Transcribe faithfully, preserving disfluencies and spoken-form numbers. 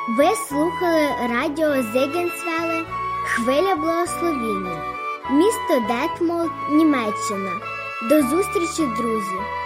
Ви слухали радіо Зигенсвеле «Хвиля благословіння», місто Детмолд, Німеччина. До зустрічі, друзі!